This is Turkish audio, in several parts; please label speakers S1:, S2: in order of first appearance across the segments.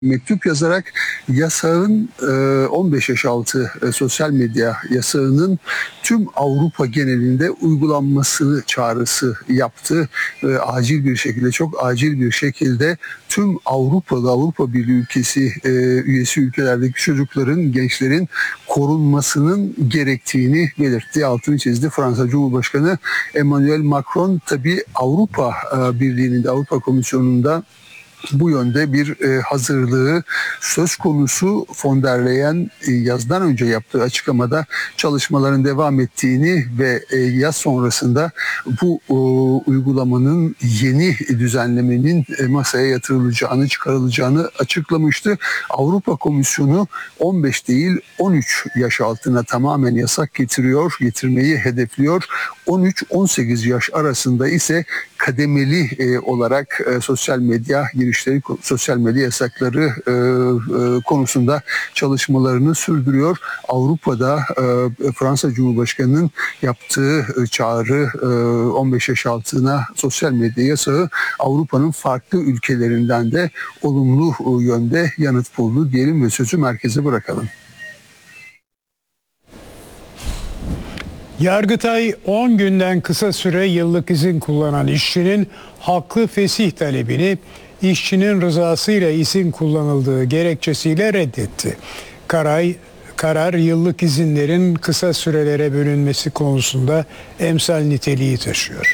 S1: mektup yazarak yasağın 15 yaş altı sosyal medya yasağının tüm Avrupa genelinde uygulanmasını çağrısı yaptı. Acil bir şekilde, çok acil bir şekilde tüm Avrupa Birliği üyesi ülkelerdeki çocukların, gençlerin korunmasının gerektiğini belirtti. Altını çizdi Fransa Cumhurbaşkanı Emmanuel Macron. Tabii Avrupa Birliği'nin de, Avrupa Komisyonu'nda bu yönde bir hazırlığı söz konusu. Von der Leyen yazdan önce yaptığı açıklamada çalışmaların devam ettiğini ve yaz sonrasında bu uygulamanın, yeni düzenlemenin masaya yatırılacağını, çıkarılacağını açıklamıştı. Avrupa Komisyonu 15 değil 13 yaş altına tamamen yasak getirmeyi hedefliyor. 13-18 yaş arasında ise kademeli olarak sosyal medya girişleri, sosyal medya yasakları konusunda çalışmalarını sürdürüyor. Avrupa'da Fransa Cumhurbaşkanı'nın yaptığı çağrı 15 yaş altına sosyal medya yasağı Avrupa'nın farklı ülkelerinden de olumlu yönde yanıt buldu diyelim ve sözü merkeze bırakalım.
S2: Yargıtay 10 günden kısa süre yıllık izin kullanan işçinin haklı fesih talebini işçinin rızasıyla izin kullanıldığı gerekçesiyle reddetti. Karar yıllık izinlerin kısa sürelere bölünmesi konusunda emsal niteliği taşıyor.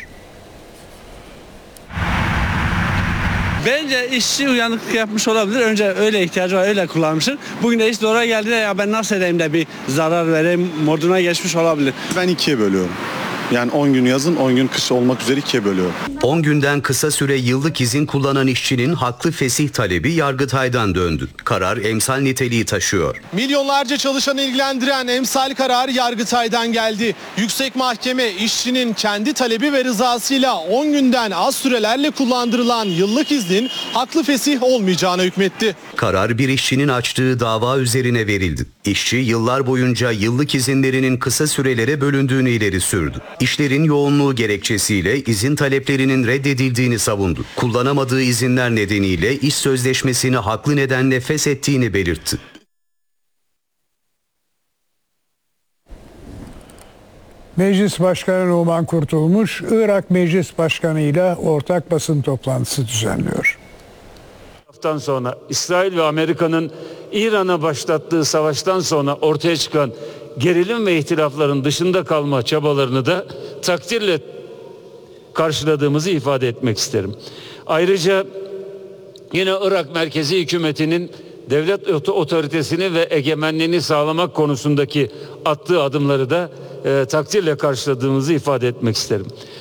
S3: Bence işçi uyanıklık yapmış olabilir. Önce öyle ihtiyacı var, öyle kullanmıştır. Bugün de iş doğru geldi de ya ben nasıl edeyim de bir zarar vereyim moduna geçmiş olabilir.
S4: Ben ikiye bölüyorum. Yani 10 gün yazın, 10 gün kış olmak üzere ikiye bölüyorum.
S5: 10 günden kısa süre yıllık izin kullanan işçinin haklı fesih talebi Yargıtay'dan döndü. Karar emsal niteliği taşıyor.
S6: Milyonlarca çalışanı ilgilendiren emsal karar Yargıtay'dan geldi. Yüksek Mahkeme işçinin kendi talebi ve rızasıyla 10 günden az sürelerle kullandırılan yıllık iznin haklı fesih olmayacağına hükmetti.
S5: Karar bir işçinin açtığı dava üzerine verildi. İşçi yıllar boyunca yıllık izinlerinin kısa sürelere bölündüğünü ileri sürdü. İşlerin yoğunluğu gerekçesiyle izin taleplerinin reddedildiğini savundu. Kullanamadığı izinler nedeniyle iş sözleşmesini haklı nedenle feshettiğini belirtti.
S2: Meclis Başkanı Numan Kurtulmuş, Irak Meclis Başkanı ile ortak basın toplantısı düzenliyor.
S7: Sonra İsrail ve Amerika'nın İran'a başlattığı savaştan sonra ortaya çıkan gerilim ve ihtilafların dışında kalma çabalarını da takdirle karşıladığımızı ifade etmek isterim. Ayrıca yine Irak merkezi hükümetinin devlet otoritesini ve egemenliğini sağlamak konusundaki attığı adımları da takdirle karşıladığımızı ifade etmek isterim.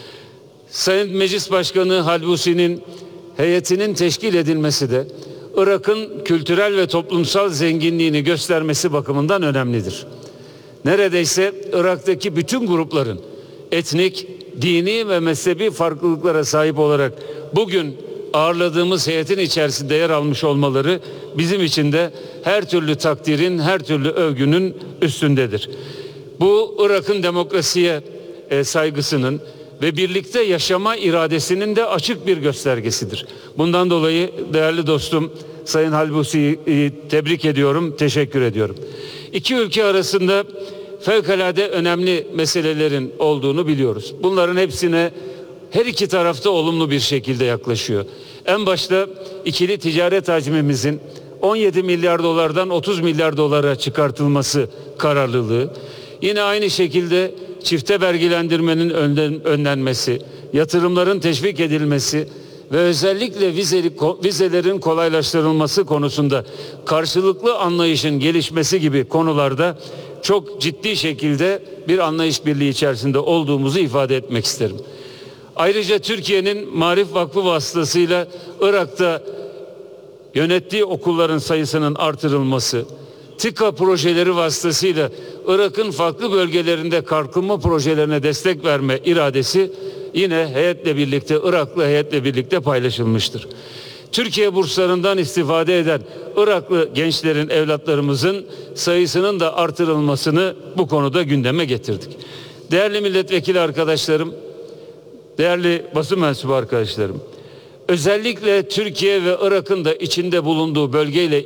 S7: Sayın Meclis Başkanı Halbusi'nin heyetinin teşkil edilmesi de Irak'ın kültürel ve toplumsal zenginliğini göstermesi bakımından önemlidir. Neredeyse Irak'taki bütün grupların etnik, dini ve mezhebi farklılıklara sahip olarak bugün ağırladığımız heyetin içerisinde yer almış olmaları bizim için de her türlü takdirin, her türlü övgünün üstündedir. Bu Irak'ın demokrasiye saygısının ve birlikte yaşama iradesinin de açık bir göstergesidir. Bundan dolayı değerli dostum Sayın Halbusi'yi tebrik ediyorum, teşekkür ediyorum. İki ülke arasında fevkalade önemli meselelerin olduğunu biliyoruz. Bunların hepsine her iki tarafta olumlu bir şekilde yaklaşıyor. En başta ikili ticaret hacmimizin 17 milyar dolardan 30 milyar dolara çıkartılması kararlılığı, yine aynı şekilde çifte vergilendirmenin önlenmesi, yatırımların teşvik edilmesi ve özellikle vizelerin kolaylaştırılması konusunda karşılıklı anlayışın gelişmesi gibi konularda çok ciddi şekilde bir anlayış birliği içerisinde olduğumuzu ifade etmek isterim. Ayrıca Türkiye'nin Maarif Vakfı vasıtasıyla Irak'ta yönettiği okulların sayısının artırılması, TİKA projeleri vasıtasıyla Irak'ın farklı bölgelerinde kalkınma projelerine destek verme iradesi yine heyetle birlikte, Iraklı heyetle birlikte paylaşılmıştır. Türkiye burslarından istifade eden Iraklı gençlerin, evlatlarımızın sayısının da artırılmasını bu konuda gündeme getirdik. Değerli milletvekili arkadaşlarım, değerli basın mensubu arkadaşlarım, özellikle Türkiye ve Irak'ın da içinde bulunduğu bölgeyle